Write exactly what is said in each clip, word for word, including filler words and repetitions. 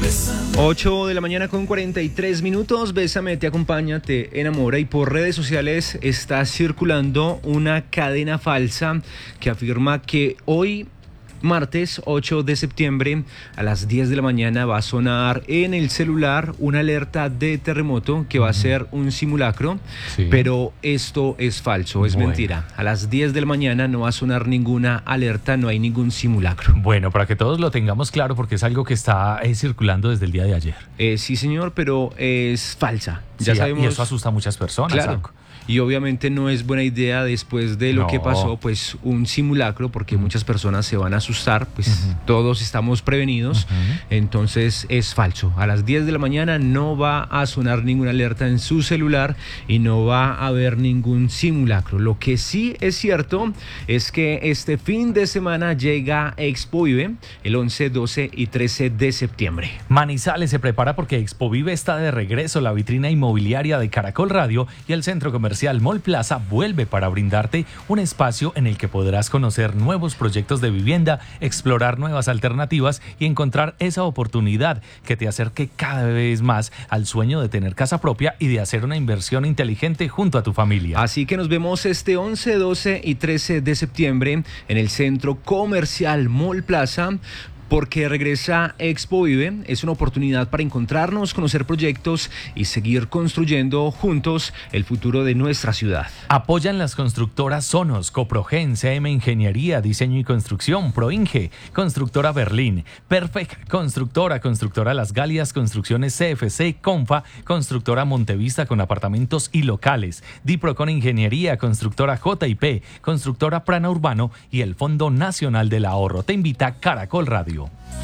ocho de la mañana con cuarenta y tres minutos. Bésame, te acompaña, te enamora. Y por redes sociales está circulando una cadena falsa que afirma que hoy, martes ocho de septiembre, a las diez de la mañana va a sonar en el celular una alerta de terremoto que va a ser un simulacro, sí. Pero esto es falso, es bueno. mentira. A las diez de la mañana no va a sonar ninguna alerta, no hay ningún simulacro. Bueno, para que todos lo tengamos claro, porque es algo que está eh, circulando desde el día de ayer. Eh, sí, señor, pero es falsa. Ya sí, sabemos. Y eso asusta a muchas personas. Claro. Algo. Y obviamente no es buena idea después de lo no. que pasó, pues un simulacro, porque uh-huh. muchas personas se van a asustar, pues uh-huh. todos estamos prevenidos, uh-huh. entonces es falso. A las diez de la mañana no va a sonar ninguna alerta en su celular y no va a haber ningún simulacro. Lo que sí es cierto es que este fin de semana llega Expo Vive el once, doce y trece de septiembre. Manizales se prepara porque Expo Vive está de regreso. La vitrina inmobiliaria de Caracol Radio y el centro comercial Mall Plaza vuelve para brindarte un espacio en el que podrás conocer nuevos proyectos de vivienda, explorar nuevas alternativas y encontrar esa oportunidad que te acerque cada vez más al sueño de tener casa propia y de hacer una inversión inteligente junto a tu familia. Así que nos vemos este once, doce y trece de septiembre en el centro comercial Mall Plaza, porque regresa Expo Vive. Es una oportunidad para encontrarnos, conocer proyectos y seguir construyendo juntos el futuro de nuestra ciudad. Apoyan las constructoras Sonos, Coprogen, C M Ingeniería, Diseño y Construcción, Proinge, Constructora Berlín, Perfect Constructora, Constructora Las Galias, Construcciones C F C, Confa, Constructora Montevista con apartamentos y locales, Diprocon Ingeniería, Constructora J I P, Constructora Prana Urbano y el Fondo Nacional del Ahorro. Te invita Caracol Radio.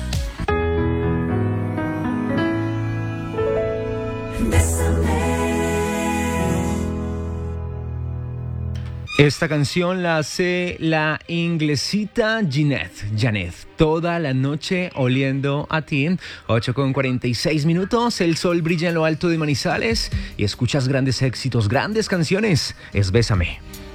Esta canción la hace la inglesita Janet, Janet, toda la noche oliendo a ti. ocho con cuarenta y seis minutos, el sol brilla en lo alto de Manizales y escuchas grandes éxitos, grandes canciones. Es Bésame.